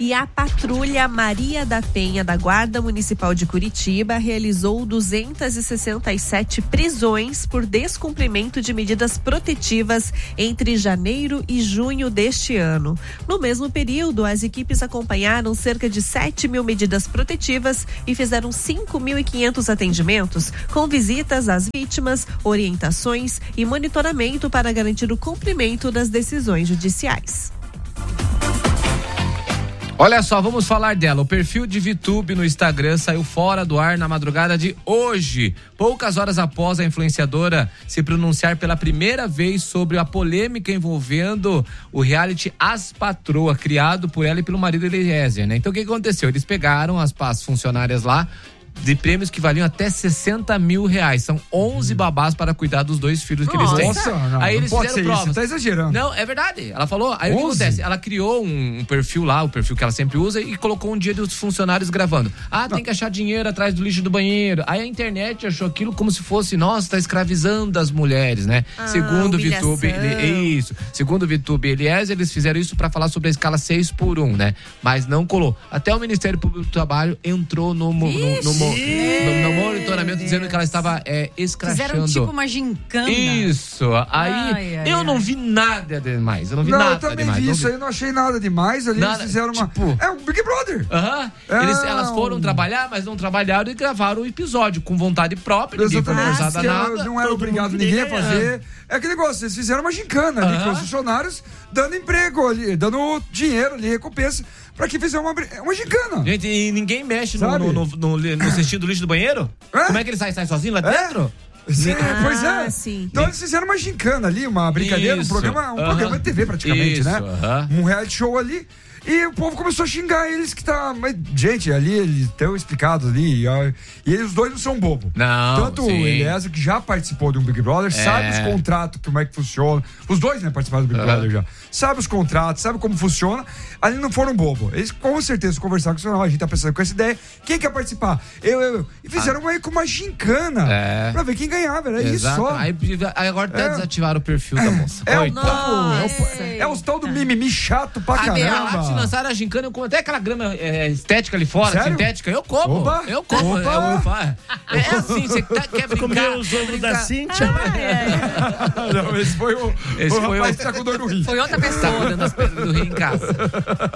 E a Patrulha Maria da Penha da Guarda Municipal de Curitiba realizou 267 prisões por descumprimento de medidas protetivas entre janeiro e junho deste ano. No mesmo período, as equipes acompanharam cerca de 7 mil medidas protetivas e fizeram 5.500 atendimentos, com visitas às vítimas, orientações e monitoramento para garantir o cumprimento das decisões judiciais. Olha só, vamos falar dela. O perfil de VTube no Instagram saiu fora do ar na madrugada de hoje, poucas horas após a influenciadora se pronunciar pela primeira vez sobre a polêmica envolvendo o reality As Patroa, criado por ela e pelo marido Eliezer, né? Então o que aconteceu? Eles pegaram as funcionárias lá de prêmios que valiam até 60 mil reais. São 11 babás para cuidar dos 2 filhos que eles têm. Nossa, não, aí não eles pode fizeram ser provas. isso, tá exagerando. Não, é verdade. Ela falou. Aí 11? O que acontece? Ela criou um perfil lá, o perfil que ela sempre usa, e colocou um dia dos funcionários gravando. Tem que achar dinheiro atrás do lixo do banheiro. Aí a internet achou aquilo como se fosse, nossa, tá escravizando as mulheres, né? Segundo o VTube, segundo o VTube e Eliezer, eles fizeram isso pra falar sobre a escala 6x1, né? Mas não colou. Até o Ministério Público do Trabalho entrou no monitoramento dizendo que ela estava escrachando. Fizeram tipo uma gincana. Isso. Aí eu não vi nada demais. Eu não vi nada demais. Eu também vi isso aí, não achei nada demais. Ali eles fizeram uma... É o Big Brother. Elas foram trabalhar, mas não trabalharam e gravaram o episódio com vontade própria. Ninguém foi forçado a nada. Não era obrigado ninguém a fazer. É aquele negócio, eles fizeram uma gincana ali com os funcionários, dando emprego ali, dando dinheiro ali, recompensa, pra que fizer uma gincana. Gente, e ninguém mexe no cestinho do lixo do banheiro? Como é que ele sai sozinho lá dentro? Sim, pois é. Sim. Então eles fizeram uma gincana ali, uma brincadeira, um programa de TV praticamente, né? Um reality show ali. E o povo começou a xingar eles que tá... Mas, gente, ali eles estão explicados ali. E eles, os dois não são bobo. Não, tanto o Eliezer, que já participou de um Big Brother, sabe os contratos, como é que funciona. Os dois, né, participaram do Big Brother já. Sabe os contratos, sabe como funciona. Ali não foram bobo. Eles com certeza conversaram com o a gente tá pensando com essa ideia. Quem quer participar? Eu. E fizeram aí com uma gincana. Pra ver quem ganhava, era isso só. Aí agora até desativaram o perfil da moça. É os tal do mimimi chato pra caramba. Se lançaram a gincana, eu como até aquela grama estética ali fora, sério? Sintética, eu como. Eu como. É assim, você quer brincar. Comeu os ovos da Cíntia? Não, esse foi o rapaz que tá com dor no rim. Foi outra pessoa. Tá dando as pedras do rim em casa.